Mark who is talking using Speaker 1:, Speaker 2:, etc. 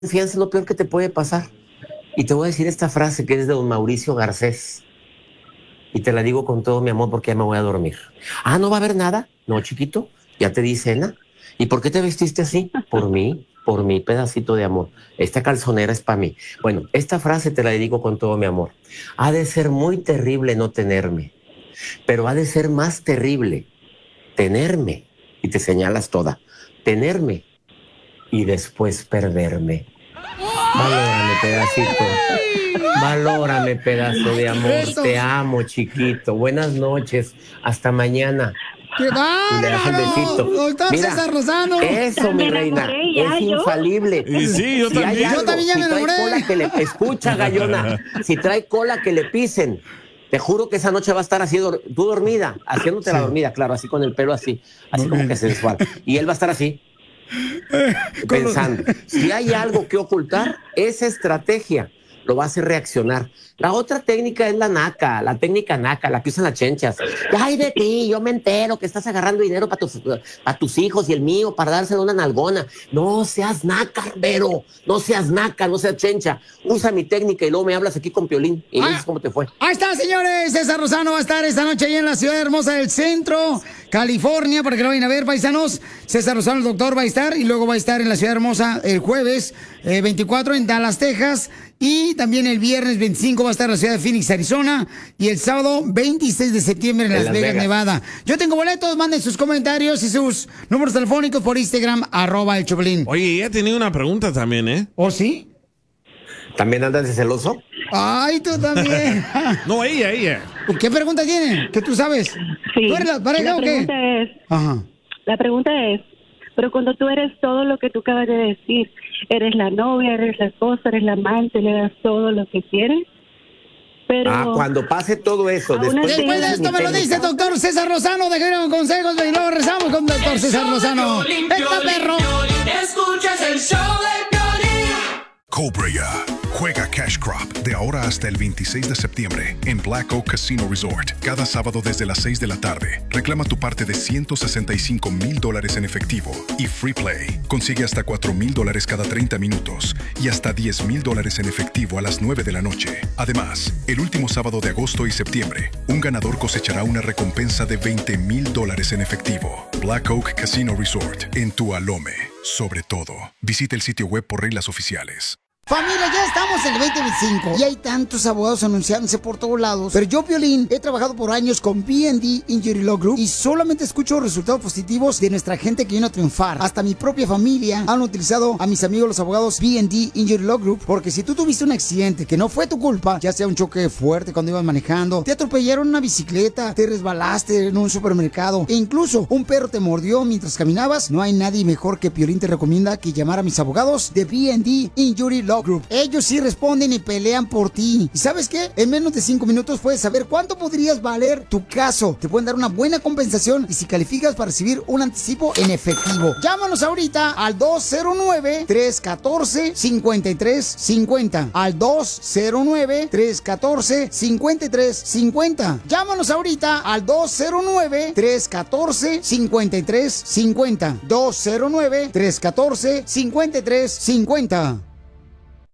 Speaker 1: confianza es lo peor que te puede pasar. Y te voy a decir esta frase que es de don Mauricio Garcés. Y te la digo con todo mi amor porque ya me voy a dormir. Ah, ¿no va a haber nada? No, chiquito, ya te di cena. ¿Y por qué te vestiste así? Por mi pedacito de amor. Esta calzonera es para mí. Bueno, esta frase te la dedico con todo mi amor. Ha de ser muy terrible no tenerme, pero ha de ser más terrible tenerme, y te señalas toda, tenerme y después perderme. Valórame, pedacito. Valórame, pedazo de amor.
Speaker 2: Eso.
Speaker 1: Te amo, chiquito. Buenas noches. Hasta mañana.
Speaker 2: ¡Qué
Speaker 1: Y le das el besito.
Speaker 2: bárbaro! Doctor
Speaker 1: Mira,
Speaker 2: César Lozano.
Speaker 1: eso, mi reina, es infalible.
Speaker 3: Y sí, yo
Speaker 1: Si hay
Speaker 3: también.
Speaker 1: algo,
Speaker 2: Yo también ya me
Speaker 1: si trae
Speaker 2: enamoré.
Speaker 1: cola que le escucha, gallona. Si trae cola que le pisen. Te juro que esa noche va a estar así, tú dormida, haciéndote la dormida, claro, así con el pelo así como que sensual. Y él va a estar así, pensando. Si hay algo que ocultar, esa estrategia lo va a hacer reaccionar. La otra técnica es la técnica naca, la que usan las chenchas. Ay de ti, yo me entero que estás agarrando dinero para tus hijos y el mío para dárselo una nalgona. No seas naca, pero no seas naca, no seas chencha. Usa mi técnica y luego me hablas aquí con Piolín y me dices cómo te fue.
Speaker 2: Ahí está, señores. César Lozano va a estar esta noche ahí en la ciudad hermosa del centro, California, para que lo vayan a ver, paisanos. César Lozano, el doctor, va a estar y luego va a estar en la ciudad hermosa el jueves 24 en Dallas, Texas. Y también el viernes 25 va a estar en la ciudad de Phoenix, Arizona. Y el sábado 26 de septiembre en Las Vegas, Nevada. Yo tengo boletos, manden sus comentarios y sus números telefónicos por Instagram, @el Choplin.
Speaker 3: Oye, ella tenía una pregunta también, ¿eh?
Speaker 2: ¿Oh, sí?
Speaker 1: ¿También andas de celoso?
Speaker 2: Ay, tú también.
Speaker 3: No, ella.
Speaker 2: ¿Qué pregunta tiene? ¿Qué tú sabes?
Speaker 4: Sí.
Speaker 2: ¿Tú eres la pareja o qué? Ajá.
Speaker 4: La pregunta es, pero cuando tú eres todo lo que tú acabas de decir, eres la novia, eres la esposa, eres la amante, le das todo lo que quieres, pero...
Speaker 1: Cuando pase todo eso,
Speaker 4: Aún así-
Speaker 2: Después de esto me lo dice el doctor César Lozano. Dejaron consejos y luego rezamos con el doctor César Lozano. ¡Está perro!
Speaker 5: Escuchas el show de Piolín.
Speaker 6: Cobra ya. Juega Cash Crop de ahora hasta el 26 de septiembre en Black Oak Casino Resort. Cada sábado desde las 6 de la tarde. Reclama tu parte de $165,000 en efectivo y Free Play. Consigue hasta $4,000 cada 30 minutos y hasta $10,000 en efectivo a las 9 de la noche. Además, el último sábado de agosto y septiembre, un ganador cosechará una recompensa de $20,000 en efectivo. Black Oak Casino Resort en Tualome. Sobre todo, visita el sitio web por reglas oficiales.
Speaker 2: Familia, ya estamos en el 2025 y hay tantos abogados anunciándose por todos lados. Pero yo, Piolín, he trabajado por años con B&D Injury Law Group y solamente escucho resultados positivos de nuestra gente que vino a triunfar. Hasta mi propia familia han utilizado a mis amigos los abogados B&D Injury Law Group, porque si tú tuviste un accidente que no fue tu culpa, ya sea un choque fuerte cuando ibas manejando, te atropellaron una bicicleta, te resbalaste en un supermercado e incluso un perro te mordió mientras caminabas, no hay nadie mejor que Piolín te recomienda que llamar a mis abogados de B&D Injury Law Group. Ellos sí responden y pelean por ti. ¿Y sabes qué? En menos de 5 minutos puedes saber cuánto podrías valer tu caso. Te pueden dar una buena compensación y si calificas para recibir un anticipo en efectivo. Llámanos ahorita al 209-314-5350. Al 209-314-5350. Llámanos ahorita al 209-314-5350. 209-314-5350.